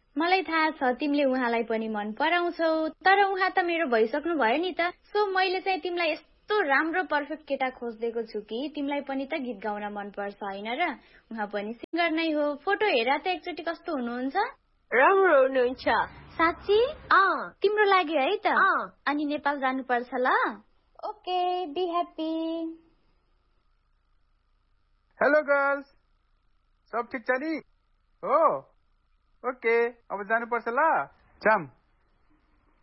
मलाई थाहा छ तिमीले उहाँलाई पनि मन पराउँछौ, तर उहाँ त मेरो भइसक्नु भयो नि त। सो मैले चाहिँ तिमीलाई यस्तो राम्रो पर्फेक्ट केटा खोजिदिएको छु कि तिमीलाई पनि त गीत गाउन मन पर्छ हैन र? उहाँ पनि सिंगर नै हो। फोटो हेर त एकचोटि कस्तो हुनुहुन्छ? राम्रो हुनुहुन्छ। साच्ची? तिम्रो लागि है त? अनि नेपाल जानुपर्छ ल? Okay, be happy. Hello girls, सब ठिक छ नि? हो, ओके, अब जानुपर्छ ल। जाम।